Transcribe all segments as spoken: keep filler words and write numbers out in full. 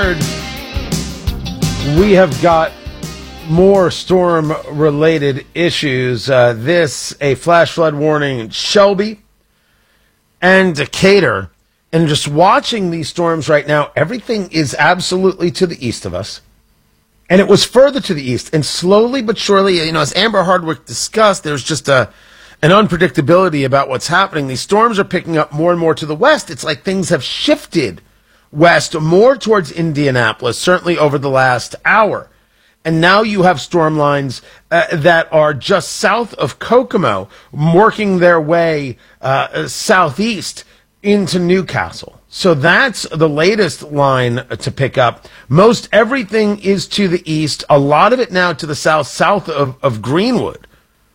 We have got more storm-related issues. Uh, this, a flash flood warning in Shelby and Decatur. And just watching these storms right now, everything is absolutely to the east of us. And it was further to the east. And slowly but surely, you know, as Amber Hardwick discussed, there's just a an unpredictability about what's happening. These storms are picking up more and more to the west. It's like things have shifted west, more towards Indianapolis, certainly over the last hour. And now you have storm lines uh, that are just south of Kokomo, working their way uh, southeast into Newcastle. So that's the latest line to pick up. Most everything is to the east, a lot of it now to the south, south of, of Greenwood.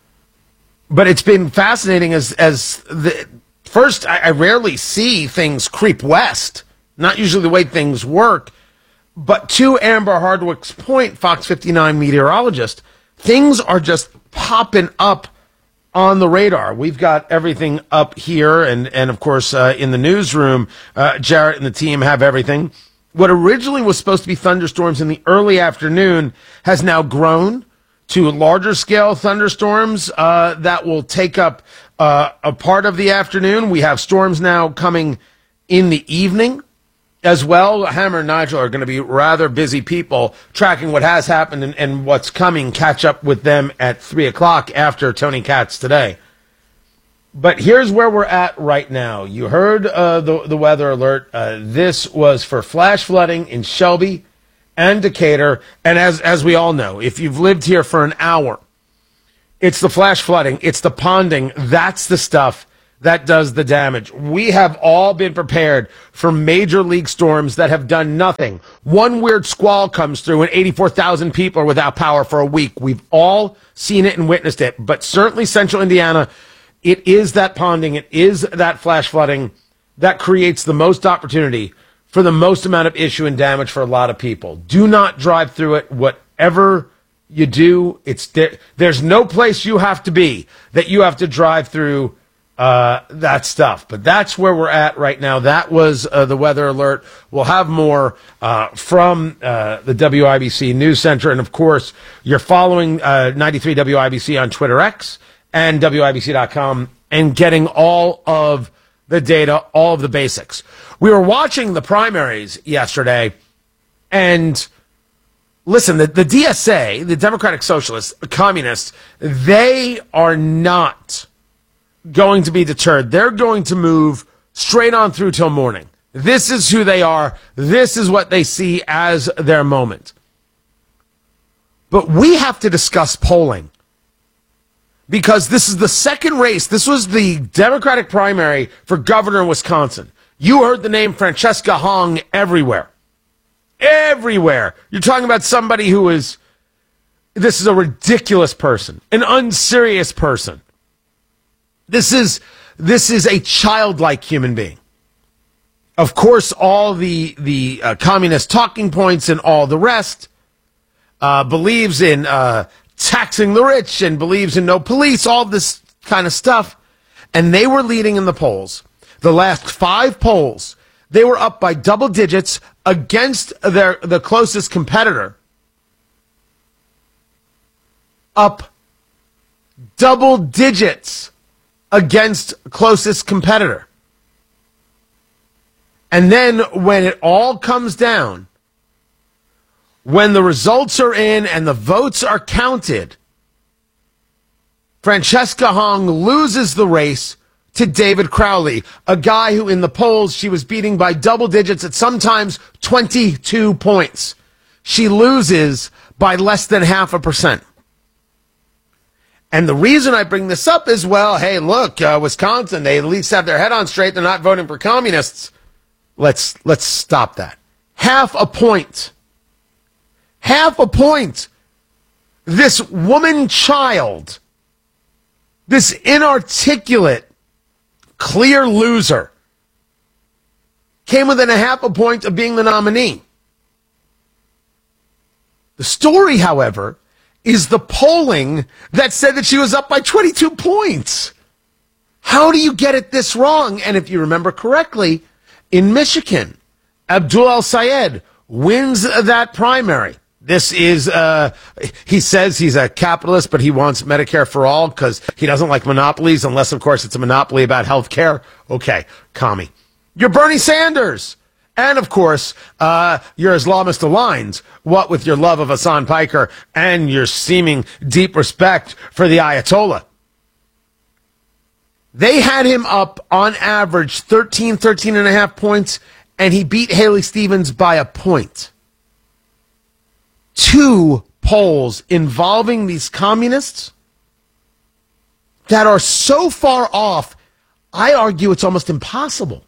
But it's been fascinating as, as the first, I, I rarely see things creep west. Not usually the way things work. But to Amber Hardwick's point, Fox fifty-nine meteorologist, things are just popping up on the radar. We've got everything up here, and, and of course, uh, in the newsroom, uh, Jarrett and the team have everything. What originally was supposed to be thunderstorms in the early afternoon has now grown to larger scale thunderstorms uh, that will take up uh, a part of the afternoon. We have storms now coming in the evening as well. Hammer and Nigel are going to be rather busy people tracking what has happened and, and what's coming. Catch up with them at three o'clock after Tony Katz today. But here's where we're at right now. You heard uh, the, the weather alert. Uh, this was for flash flooding in Shelby and Decatur. And as, as we all know, if you've lived here for an hour, it's the flash flooding, it's the ponding. That's the stuff that does the damage. We have all been prepared for major league storms that have done nothing. One weird squall comes through and eighty-four thousand people are without power for a week. We've all seen it and witnessed it. But certainly central Indiana, it is that ponding, it is that flash flooding that creates the most opportunity for the most amount of issue and damage for a lot of people. Do not drive through it. Whatever you do, it's there, there's no place you have to be that you have to drive through uh, that stuff. But that's where we're at right now. That was uh, the weather alert. We'll have more uh, from uh, the W I B C News Center. And, of course, you're following uh, ninety-three W I B C on Twitter X and W I B C dot com and getting all of the data, all of the basics. We were watching the primaries yesterday, and listen, the, the D S A, the Democratic Socialists, the Communists, they are not going to be deterred. They're going to move straight on through till morning. This is who they are. This is what they see as their moment. But we have to discuss polling, because this is the second race. This was the Democratic primary for governor in Wisconsin. You heard the name Francesca Hong everywhere. Everywhere. You're talking about somebody who is, this is a ridiculous person, an unserious person. This is, this is a childlike human being. Of course, all the, the uh, communist talking points and all the rest, uh, believes in, uh, taxing the rich and believes in no police, all this kind of stuff. And they were leading in the polls. The last five polls, they were up by double digits against their the closest competitor. Up double digits against closest competitor. And then when it all comes down, when the results are in and the votes are counted, Francesca Hong loses the race to David Crowley, a guy who in the polls she was beating by double digits at sometimes twenty-two points. She loses by less than half a percent. And the reason I bring this up is, well, hey, look, uh, Wisconsin, they at least have their head on straight. They're not voting for communists. Let's, let's stop that. Half a point. Half a point. This woman child, this inarticulate, clear loser, came within a half a point of being the nominee. The story, however, is the polling that said that she was up by twenty-two points. How do you get it this wrong? And if you remember correctly, in Michigan, Abdul El-Sayed wins that primary. This is, uh, he says he's a capitalist, but he wants Medicare for all because he doesn't like monopolies, unless, of course, it's a monopoly about health care. Okay, commie. You're Bernie Sanders. And, of course, uh, your Islamist aligned, what with your love of Hassan Piker and your seeming deep respect for the Ayatollah. They had him up on average thirteen, thirteen and a half points, and he beat Haley Stevens by a point. Two polls involving these communists that are so far off, I argue it's almost impossible.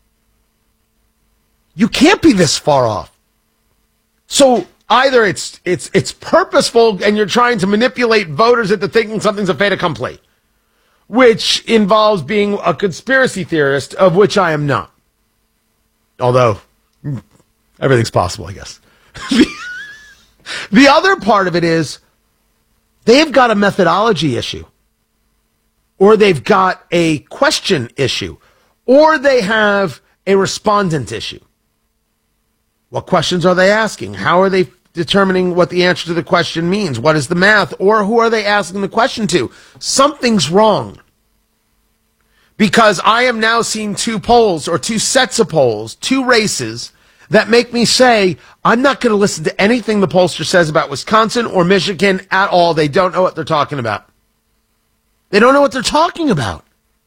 You can't be this far off. So either it's it's it's purposeful and you're trying to manipulate voters into thinking something's a fait accompli, which involves being a conspiracy theorist, of which I am not. Although everything's possible, I guess. The other part of it is they've got a methodology issue, or they've got a question issue, or they have a respondent issue. What questions are they asking? How are they determining what the answer to the question means? What is the math? Or who are they asking the question to? Something's wrong. Because I am now seeing two polls, or two sets of polls, two races, that make me say, I'm not going to listen to anything the pollster says about Wisconsin or Michigan at all. They don't know what they're talking about. They don't know what they're talking about.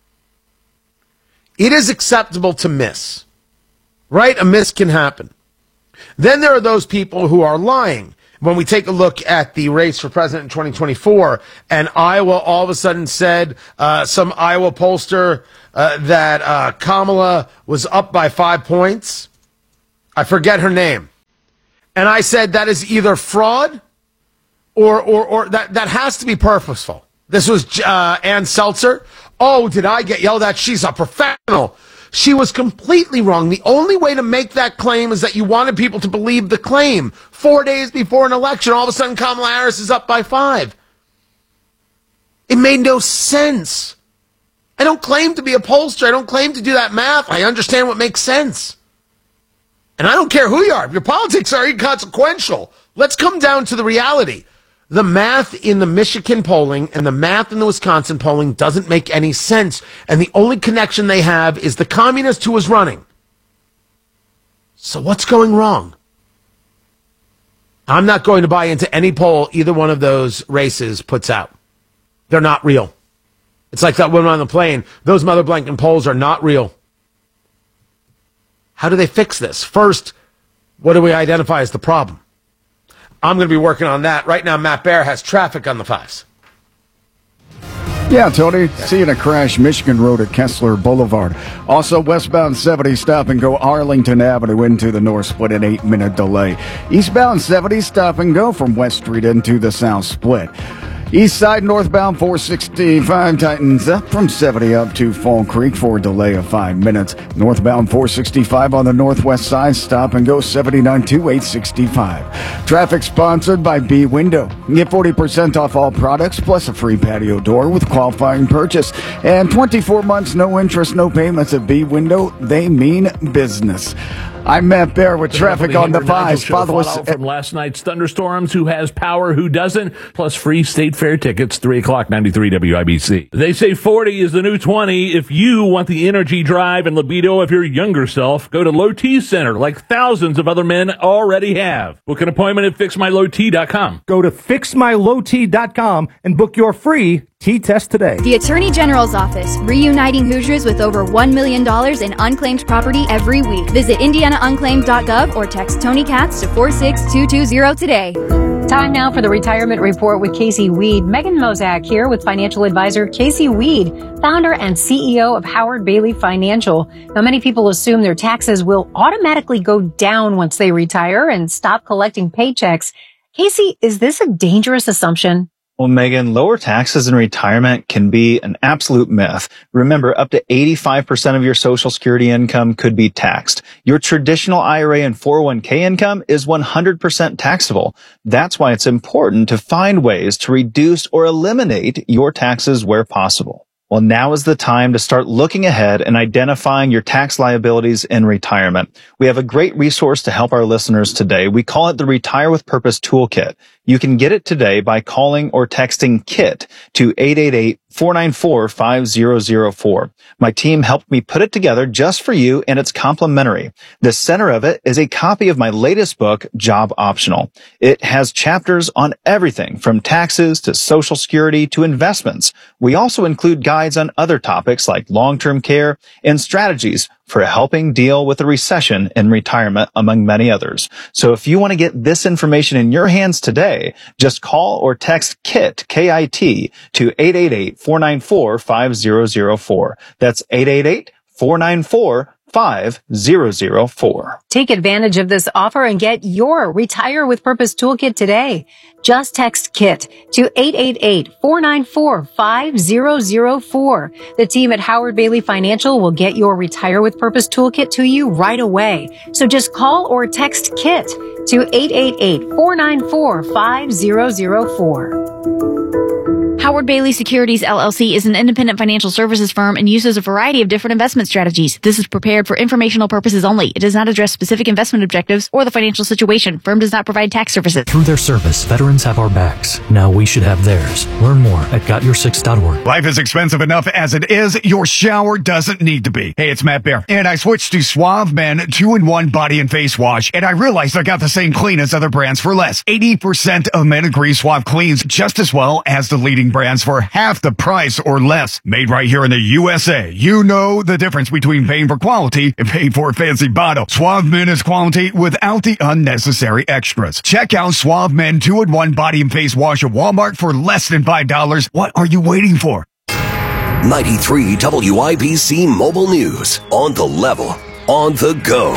It is acceptable to miss, right? A miss can happen. Then there are those people who are lying. When we take a look at the race for president in twenty twenty-four, and Iowa all of a sudden said, uh, some Iowa pollster, uh, that uh, Kamala was up by five points. I forget her name. And I said that is either fraud or or or that, that has to be purposeful. This was uh, Ann Seltzer. Oh, did I get yelled at? She's a professional. She was completely wrong. The only way to make that claim is that you wanted people to believe the claim. Four days before an election, all of a sudden Kamala Harris is up by five. It made no sense. I don't claim to be a pollster. I don't claim to do that math. I understand what makes sense. And I don't care who you are. If your politics are inconsequential, let's come down to the reality. The math in the Michigan polling and the math in the Wisconsin polling doesn't make any sense. And the only connection they have is the communist who was running. So what's going wrong? I'm not going to buy into any poll either one of those races puts out. They're not real. It's like that woman on the plane. Those Mother Blanken polls are not real. How do they fix this? First, what do we identify as the problem? I'm going to be working on that. Right now, Matt Bear has traffic on the fives. Yeah, Tony, seeing a crash Michigan Road at Kessler Boulevard. Also, westbound seventy stop and go Arlington Avenue into the North Split, an eight-minute delay. Eastbound seventy stop and go from West Street into the South Split. East side northbound four sixty-five tightens up from seventy up to Fall Creek for a delay of five minutes. Northbound four sixty-five on the northwest side, stop and go seventy-nine to eight sixty-five. Traffic sponsored by B Window. Get forty percent off all products plus a free patio door with qualifying purchase. And twenty-four months, no interest, no payments at B Window. They mean business. I'm Matt Bear with traffic on the fives. Follow us from last night's thunderstorms. Who has power? Who doesn't? Plus free state fair tickets. Three o'clock. ninety-three W I B C. They say forty is the new twenty. If you want the energy, drive, and libido of your younger self, go to Low T Center, like thousands of other men already have. Book an appointment at fix my low t dot com. Go to fix my low t dot com and book your free T-test today. The Attorney General's Office, reuniting Hoosiers with over one million dollars in unclaimed property every week. Visit indiana unclaimed dot gov or text Tony Katz to four six two two zero today. Time now for the Retirement Report with Casey Weed. Megan Mozak here with financial advisor Casey Weed, founder and C E O of Howard Bailey Financial. Now, many people assume their taxes will automatically go down once they retire and stop collecting paychecks. Casey, is this a dangerous assumption? Well, Megan, lower taxes in retirement can be an absolute myth. Remember, up to eighty-five percent of your Social Security income could be taxed. Your traditional I R A and four oh one k income is one hundred percent taxable. That's why it's important to find ways to reduce or eliminate your taxes where possible. Well, now is the time to start looking ahead and identifying your tax liabilities in retirement. We have a great resource to help our listeners today. We call it the Retire with Purpose Toolkit. You can get it today by calling or texting KIT to eight eight eight, four nine four, five zero zero four. My team helped me put it together just for you, and it's complimentary. The center of it is a copy of my latest book, Job Optional. It has chapters on everything from taxes to Social Security to investments. We also include guides on other topics like long-term care and strategies for helping deal with a recession in retirement, among many others. So if you want to get this information in your hands today, just call or text KIT, K I T, to eight eight eight, four nine four, five zero zero four. That's eight eight eight, four nine four, five zero zero four. Take advantage of this offer and get your Retire with Purpose Toolkit today. Just text KIT to eight eight eight, four nine four, five zero zero four. The team at Howard Bailey Financial will get your Retire with Purpose Toolkit to you right away. So just call or text KIT to eight eight eight, four nine four, five zero zero four. Howard Bailey Securities, L L C is an independent financial services firm and uses a variety of different investment strategies. This is prepared for informational purposes only. It does not address specific investment objectives or the financial situation. Firm does not provide tax services. Through their service, veterans have our backs. Now we should have theirs. Learn more at got your six dot org. Life is expensive enough as it is. Your shower doesn't need to be. Hey, it's Matt Bear. And I switched to Suave Men two in one body and face wash. And I realized I got the same clean as other brands for less. eighty percent of men agree Suave cleans just as well as the leading brands for half the price or less. Made right here in the U S A. You know the difference between paying for quality and paying for a fancy bottle. Suave Men is quality without the unnecessary extras. Check out Suave Men two in one body and face wash at Walmart for less than five dollars. What are you waiting for? ninety-three W I B C Mobile News. On the level. On the go.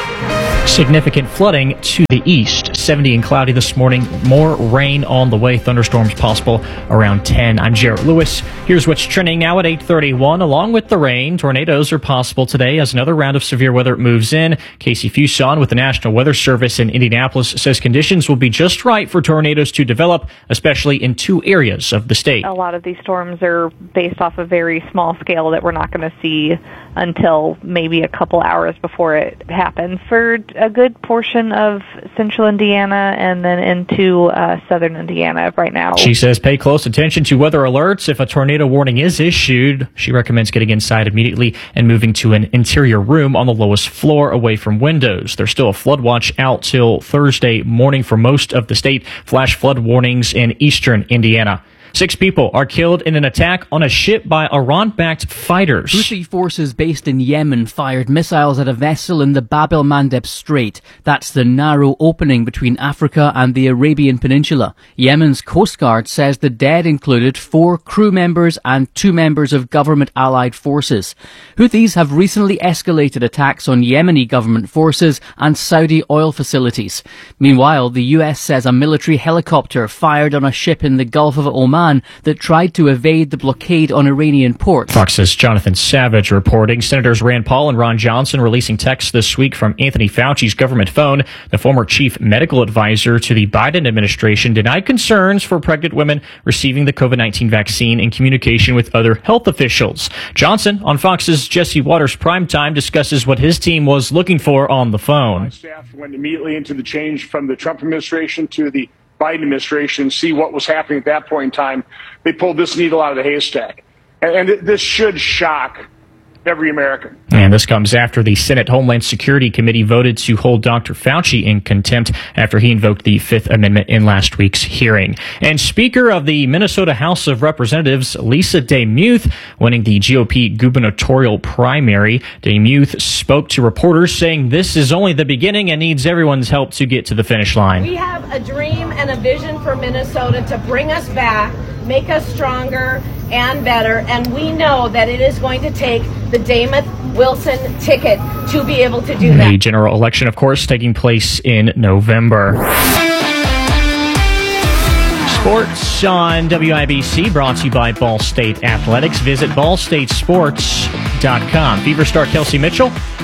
Significant flooding to the east. seventy and cloudy this morning. More rain on the way. Thunderstorms possible around ten. I'm Jarrett Lewis. Here's what's trending now at eight thirty-one. Along with the rain, tornadoes are possible today as another round of severe weather moves in. Casey Fuson with the National Weather Service in Indianapolis says conditions will be just right for tornadoes to develop, especially in two areas of the state. A lot of these storms are based off a very small scale that we're not going to see until maybe a couple hours before it happens. For a good portion of central Indiana and then into uh, southern Indiana right now. She says pay close attention to weather alerts. If a tornado warning is issued, she recommends getting inside immediately and moving to an interior room on the lowest floor away from windows. There's still a flood watch out till Thursday morning for most of the state. Flash flood warnings in eastern Indiana. Six people are killed in an attack on a ship by Iran-backed fighters. Houthi forces based in Yemen fired missiles at a vessel in the Bab el-Mandeb Strait. That's the narrow opening between Africa and the Arabian Peninsula. Yemen's Coast Guard says the dead included four crew members and two members of government-allied forces. Houthis have recently escalated attacks on Yemeni government forces and Saudi oil facilities. Meanwhile, the U S says a military helicopter fired on a ship in the Gulf of Oman that tried to evade the blockade on Iranian ports. Fox's Jonathan Savage reporting. Senators Rand Paul and Ron Johnson releasing texts this week from Anthony Fauci's government phone. The former chief medical advisor to the Biden administration denied concerns for pregnant women receiving the covid nineteen vaccine in communication with other health officials. Johnson on Fox's Jesse Waters Primetime discusses what his team was looking for on the phone. My staff went immediately into the change from the Trump administration to the Biden administration, see what was happening at that point in time. They pulled this needle out of the haystack. And, and this should shock every American. And this comes after the Senate Homeland Security Committee voted to hold Doctor Fauci in contempt after he invoked the Fifth Amendment in last week's hearing. And Speaker of the Minnesota House of Representatives, Lisa Demuth, winning the G O P gubernatorial primary. Demuth spoke to reporters saying this is only the beginning and needs everyone's help to get to the finish line. We have a dream and a vision for Minnesota to bring us back, make us stronger and better, and we know that it is going to take the Demuth Wilson ticket to be able to do that. The general election, of course, taking place in November. Sports on W I B C, brought to you by Ball State Athletics. Visit ball state sports dot com. Fever star Kelsey Mitchell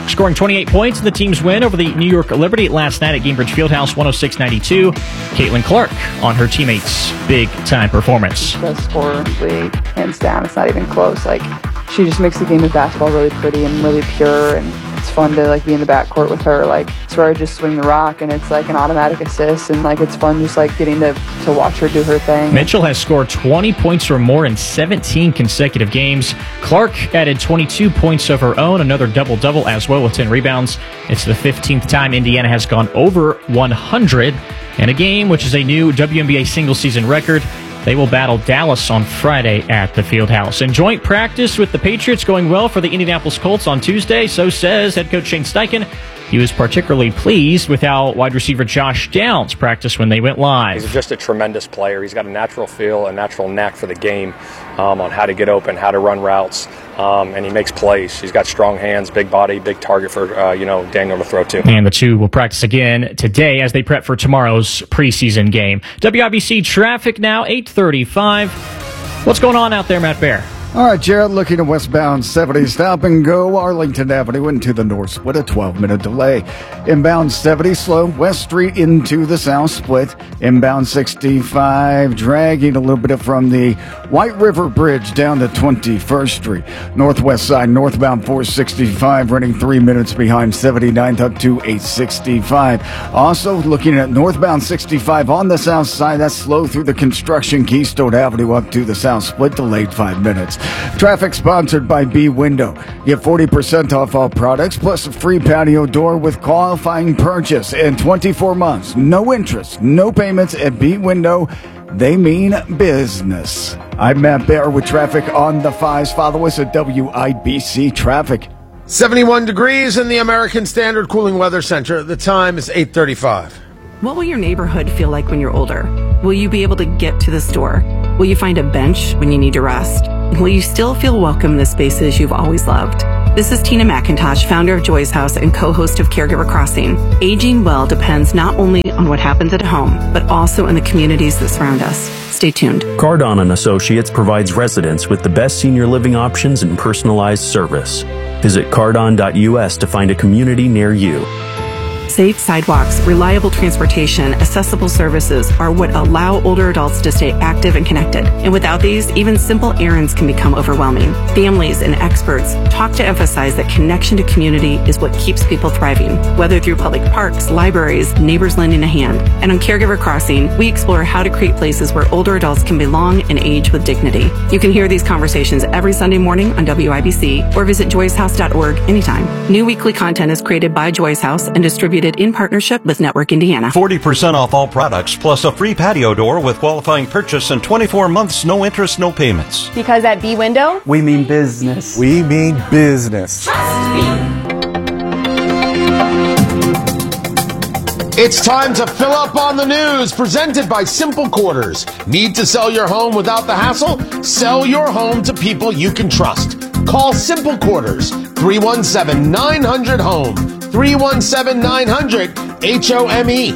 scoring twenty-eight points in the team's win over the New York Liberty last night at Gainbridge Fieldhouse, one oh six ninety-two. Caitlin Clark on her teammates' big-time performance. Best scorer in the league, hands down. It's not even close. Like, she just makes the game of basketball really pretty and really pure, and it's fun to like be in the backcourt with her. Like, it's where I just swing the rock and it's like an automatic assist, and like it's fun just like getting to, to watch her do her thing. Mitchell has scored twenty points or more in seventeen consecutive games. Clark added twenty-two points of her own, another double-double as well with ten rebounds. It's the fifteenth time Indiana has gone over one hundred in a game, which is a new W N B A single-season record. They will battle Dallas on Friday at the Fieldhouse. And joint practice with the Patriots going well for the Indianapolis Colts on Tuesday. So says head coach Shane Steichen. He was particularly pleased with how wide receiver Josh Downs practiced when they went live. He's just a tremendous player. He's got a natural feel, a natural knack for the game um, on how to get open, how to run routes, um, and he makes plays. He's got strong hands, big body, big target for uh, you know Daniel to throw to. And the two will practice again today as they prep for tomorrow's preseason game. W I B C traffic now, eight thirty-five. What's going on out there, Matt Bear? All right, Jared, looking at westbound seventy, stop and go Arlington Avenue into the north split, a twelve-minute delay. Inbound seventy, slow West Street into the south split. Inbound sixty-five, dragging a little bit from the White River Bridge down to twenty-first Street. Northwest side, northbound four sixty-five, running three minutes behind seventy-ninth up to eight sixty-five. Also, looking at northbound sixty-five on the south side, that's slow through the construction Keystone Avenue up to the south split, delayed five minutes. Traffic sponsored by B Window. Get forty percent off all products plus a free patio door with qualifying purchase in twenty-four months. No interest, no payments at B Window. They mean business. I'm Matt Bear with traffic on the fives. Follow us at W I B C Traffic. seventy-one degrees in the American Standard Cooling Weather Center. The time is eight thirty-five. What will your neighborhood feel like when you're older? Will you be able to get to the store? Will you find a bench when you need to rest? Will you still feel welcome in the spaces you've always loved? This is Tina McIntosh, founder of Joy's House and co-host of Caregiver Crossing. Aging well depends not only on what happens at home, but also in the communities that surround us. Stay tuned. Cardon and Associates provides residents with the best senior living options and personalized service. Visit cardon dot U S to find a community near you. Safe sidewalks, reliable transportation, accessible services are what allow older adults to stay active and connected. And without these, even simple errands can become overwhelming. Families and experts talk to emphasize that connection to community is what keeps people thriving, whether through public parks, libraries, neighbors lending a hand. And on Caregiver Crossing, we explore how to create places where older adults can belong and age with dignity. You can hear these conversations every Sunday morning on W I B C or visit joys house dot org anytime. New weekly content is created by Joy's House and distributed in partnership with Network Indiana. forty percent off all products, plus a free patio door with qualifying purchase and twenty-four months, no interest, no payments. Because at B Window, we mean business. We mean business. Trust me. It's time to fill up on the news, presented by Simple Quarters. Need to sell your home without the hassle? Sell your home to people you can trust. Call Simple Quarters, three one seven, nine hundred, home. three one seven, nine hundred, H O M E.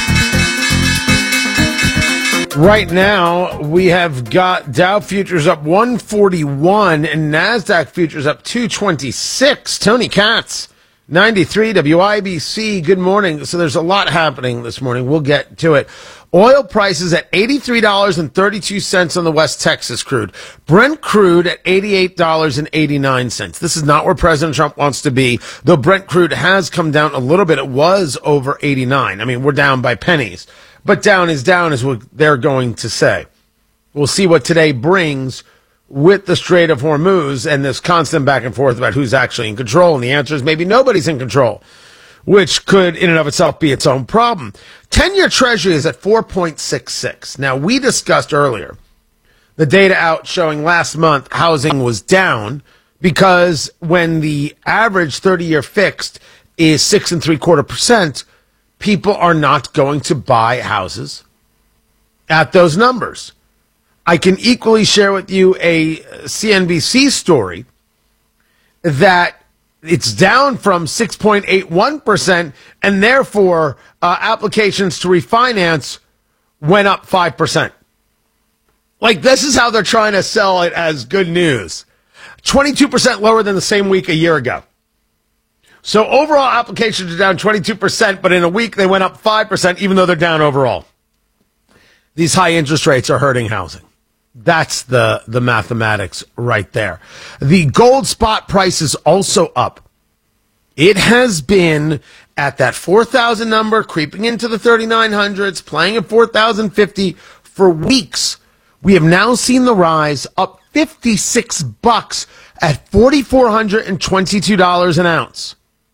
Right now, we have got Dow futures up one forty-one and NASDAQ futures up two twenty-six. Tony Katz, ninety-three W I B C. Good morning. So there's a lot happening this morning. We'll get to it. Oil prices at eighty-three dollars and thirty-two cents on the West Texas crude. Brent crude at eighty-eight dollars and eighty-nine cents. This is not where President Trump wants to be, though Brent crude has come down a little bit. It was over eighty-nine. I mean, we're down by pennies. But down is down is what they're going to say. We'll see what today brings with the Strait of Hormuz and this constant back and forth about who's actually in control. And the answer is maybe nobody's in control, which could in and of itself be its own problem. ten-year Treasury is at four point six six. Now, we discussed earlier the data out showing last month housing was down because when the average thirty-year fixed is six and three quarter percent, people are not going to buy houses at those numbers. I can equally share with you a C N B C story that it's down from six point eight one percent, and therefore uh, applications to refinance went up five percent. Like, this is how they're trying to sell it as good news. twenty-two percent lower than the same week a year ago. So overall applications are down twenty-two percent, but in a week they went up five percent, even though they're down overall. These high interest rates are hurting housing. That's the, the mathematics right there. The gold spot price is also up. It has been at that four thousand number, creeping into the thirty-nine hundreds, playing at four thousand fifty for weeks. We have now seen the rise up fifty-six bucks at four thousand four hundred twenty-two dollars an ounce.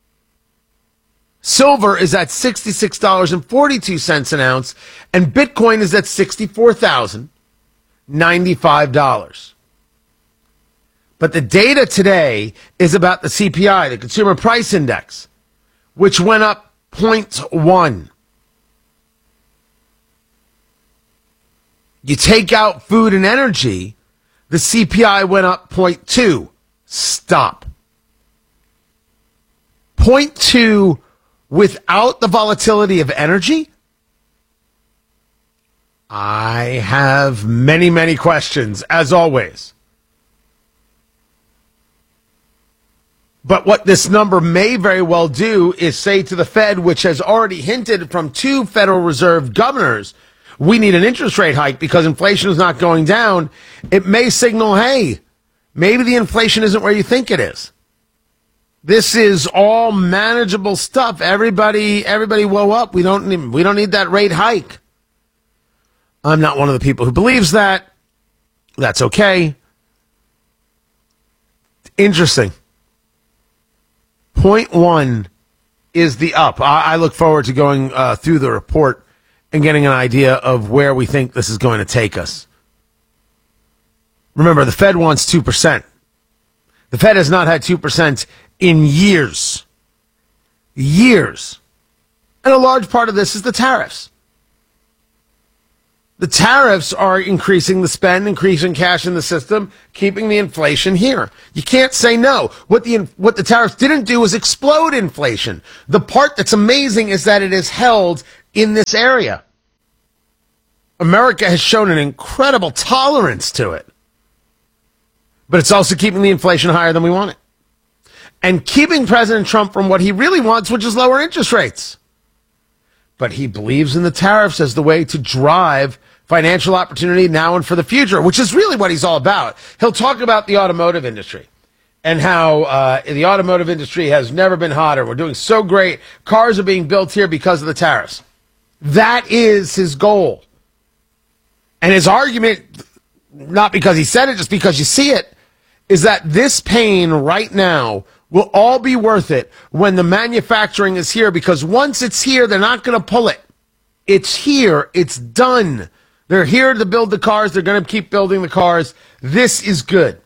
Silver is at sixty-six dollars and forty-two cents an ounce, and Bitcoin is at sixty-four thousand ninety-five dollars. But the data today is about the C P I, the Consumer Price Index, which went up zero point one. You take out food and energy, the C P I went up zero point two. Stop. zero point two without the volatility of energy? I have many, many questions, as always. But what this number may very well do is say to the Fed, which has already hinted from two Federal Reserve governors, we need an interest rate hike because inflation is not going down. It may signal, hey, maybe the inflation isn't where you think it is. This is all manageable stuff. Everybody, everybody woe up. We don't need, we don't need that rate hike. I'm not one of the people who believes that. That's okay. Interesting. Point one is the up. I, I look forward to going uh, through the report and getting an idea of where we think this is going to take us. Remember, the Fed wants two percent. The Fed has not had two percent in years. Years. And a large part of this is the tariffs. The tariffs are increasing the spend, increasing cash in the system, keeping the inflation here. You can't say no. What the what the tariffs didn't do was explode inflation. The part that's amazing is that it is held in this area. America has shown an incredible tolerance to it. But it's also keeping the inflation higher than we want it. And keeping President Trump from what he really wants, which is lower interest rates. But he believes in the tariffs as the way to drive financial opportunity now and for the future, which is really what he's all about. He'll talk about the automotive industry and how uh, the automotive industry has never been hotter. We're doing so great. Cars are being built here because of the tariffs. That is his goal. And his argument, not because he said it, just because you see it, is that this pain right now will all be worth it when the manufacturing is here, because once it's here, they're not going to pull it. It's here. It's done. They're here to build the cars. They're going to keep building the cars. This is good.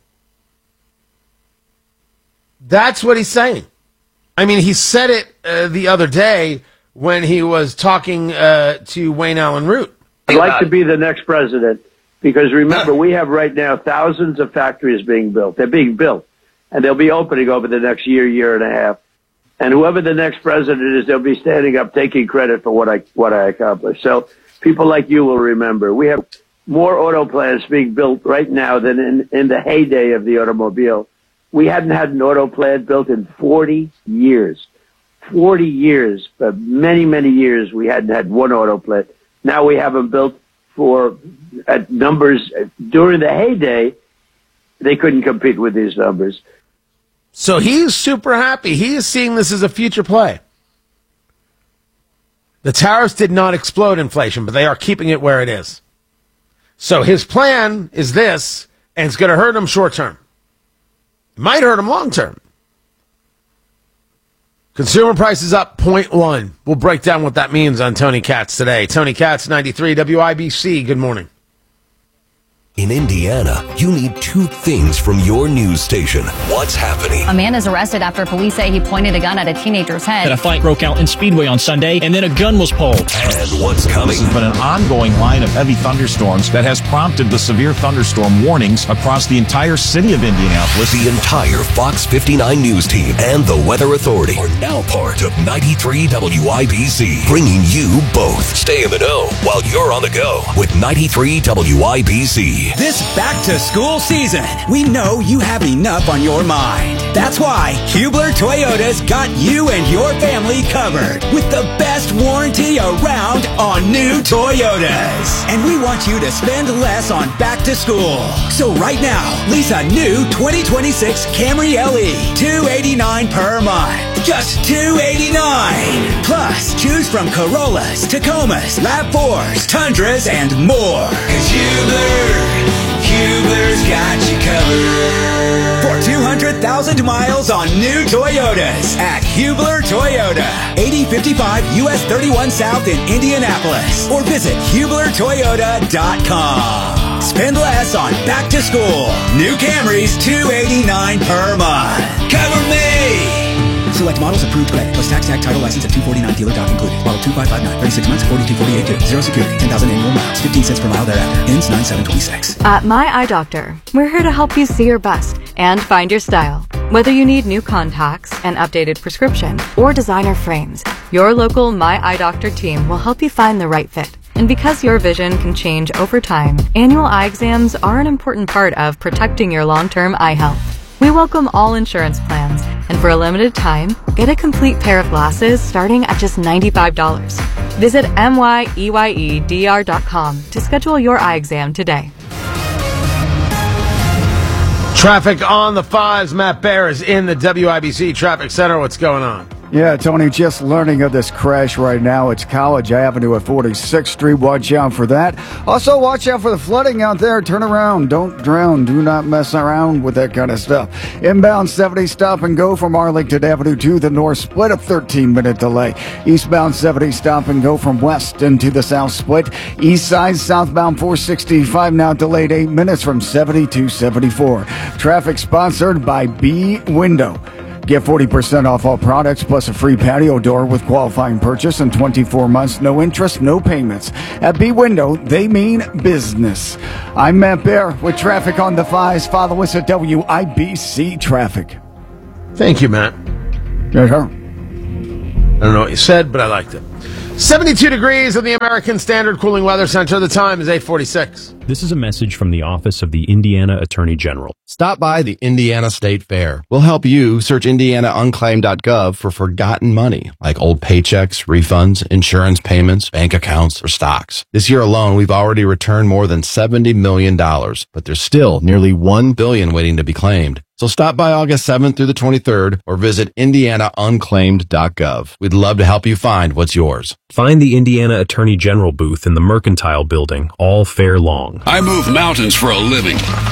That's what he's saying. I mean, he said it uh, the other day when he was talking uh, to Wayne Allen Root. I'd like to be the next president because, remember, we have right now thousands of factories being built. They're being built. And they'll be opening over the next year, year and a half. And whoever the next president is, they'll be standing up taking credit for what I what I accomplished. So people like you will remember. We have more auto plants being built right now than in, in the heyday of the automobile. We hadn't had an auto plant built in forty years. forty years, but many, many years we hadn't had one auto plant. Now we have them built for at numbers. During the heyday, they couldn't compete with these numbers. So he's super happy. He is seeing this as a future play. The tariffs did not explode inflation, but they are keeping it where it is. So his plan is this, and it's going to hurt him short term. It might hurt him long term. Consumer prices up zero point one. We'll break down what that means on Tony Katz today. Tony Katz, ninety-three W I B C. Good morning. In Indiana, you need two things from your news station. What's happening? A man is arrested after police say he pointed a gun at a teenager's head. A fight broke out in Speedway on Sunday, and then a gun was pulled. And what's coming? This has been an ongoing line of heavy thunderstorms that has prompted the severe thunderstorm warnings across the entire city of Indianapolis. The entire Fox fifty-nine news team and the Weather Authority are now part of ninety-three W I B C, bringing you both. Stay in the know while you're on the go with ninety-three W I B C. Camry. This back-to-school season, we know you have enough on your mind. That's why Hubler Toyota's got you and your family covered with the best warranty around on new Toyotas. And we want you to spend less on back-to-school. So right now, lease a new twenty twenty-six Camry L E, two hundred eighty-nine dollars per month. Just two hundred eighty-nine dollars. Plus, choose from Corollas, Tacomas, RAV fours, Tundras, and more. Cause Hubler, Hubler's got you covered. For two hundred thousand miles on new Toyotas at Hubler Toyota. eighty fifty-five U S thirty-one South in Indianapolis. Or visit Hubler Toyota dot com. Spend less on back to school. New Camrys, two hundred eighty-nine dollars per month. Cover me! Select models approved credit plus tax, tag, title, license at two forty-nine, dealer doc included. Model two five five nine, thirty-six months, forty-two forty-eight due. Zero security, ten thousand annual miles, fifteen cents per mile thereafter. Ends nine seven twenty-six. At My Eye Doctor, we're here to help you see your best and find your style. Whether you need new contacts, an updated prescription, or designer frames, your local My Eye Doctor team will help you find the right fit. And because your vision can change over time, annual eye exams are an important part of protecting your long-term eye health. We welcome all insurance plans, and for a limited time, get a complete pair of glasses starting at just ninety-five dollars. Visit M Y E Y E D R dot com to schedule your eye exam today. Traffic on the fives. Matt Bear is in the W I B C Traffic Center. What's going on? Yeah, Tony, just learning of this crash right now. It's College Avenue at forty-sixth Street. Watch out for that. Also, watch out for the flooding out there. Turn around. Don't drown. Do not mess around with that kind of stuff. Inbound seventy, stop and go from Arlington Avenue to the north split, a thirteen-minute delay. Eastbound seventy, stop and go from west into the south split. East side, southbound four sixty-five, now delayed eight minutes from seventy to seventy-four. Traffic sponsored by B Window. Get forty percent off all products plus a free patio door with qualifying purchase and twenty-four months, no interest, no payments. At B Window, they mean business. I'm Matt Bear with traffic on the fives. Follow us at W I B C Traffic. Thank you, Matt. Yes, sir. I don't know what you said, but I liked it. seventy-two degrees in the American Standard Cooling Weather Center. The time is eight forty-six. This is a message from the Office of the Indiana Attorney General. Stop by the Indiana State Fair. We'll help you search indiana unclaimed dot gov for forgotten money, like old paychecks, refunds, insurance payments, bank accounts, or stocks. This year alone, we've already returned more than seventy million dollars, but there's still nearly one billion dollars waiting to be claimed. So stop by August seventh through the twenty-third or visit indiana unclaimed dot gov. We'd love to help you find what's yours. Find the Indiana Attorney General booth in the Mercantile Building all fair long. I move mountains for a living.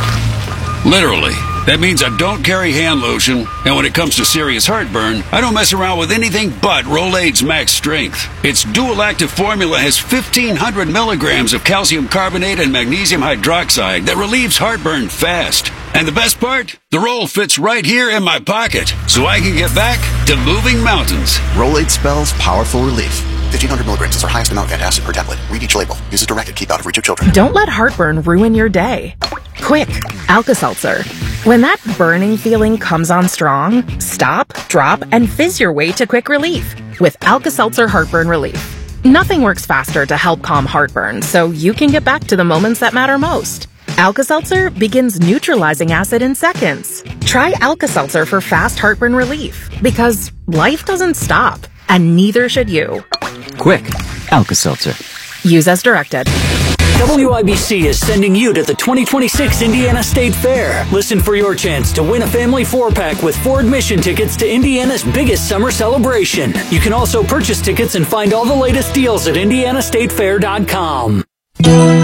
Literally. That means I don't carry hand lotion, and when it comes to serious heartburn, I don't mess around with anything but Rolaids Max Strength. Its dual-active formula has fifteen hundred milligrams of calcium carbonate and magnesium hydroxide that relieves heartburn fast. And the best part? The roll fits right here in my pocket, so I can get back to moving mountains. Rolaids spells powerful relief. fifteen hundred milligrams is our highest amount of antacid per tablet. Read each label. Use as directed. Keep out of reach of children. Don't let heartburn ruin your day. Quick, Alka-Seltzer. When that burning feeling comes on strong, stop, drop, and fizz your way to quick relief with Alka-Seltzer Heartburn Relief. Nothing works faster to help calm heartburn, so you can get back to the moments that matter most. Alka-Seltzer begins neutralizing acid in seconds. Try Alka-Seltzer for fast heartburn relief, because life doesn't stop, and neither should you. Quick, Alka-Seltzer. Use as directed. W I B C is sending you to the twenty twenty-six Indiana State Fair. Listen for your chance to win a family four-pack with four admission tickets to Indiana's biggest summer celebration. You can also purchase tickets and find all the latest deals at indiana state fair dot com.